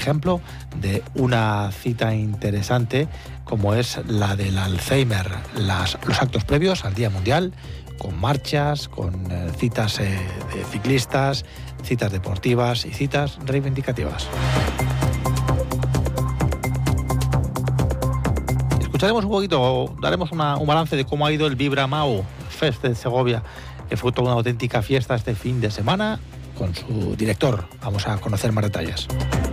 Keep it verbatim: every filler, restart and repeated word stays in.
ejemplo de una cita interesante como es la del Alzheimer, las, los actos previos al Día Mundial, con marchas, con eh, citas eh, de ciclistas, citas deportivas y citas reivindicativas. Escucharemos un poquito, daremos una, un balance de cómo ha ido el Vibra Mau Fest de Segovia, que fue toda una auténtica fiesta este fin de semana, con su director. Vamos a conocer más detalles.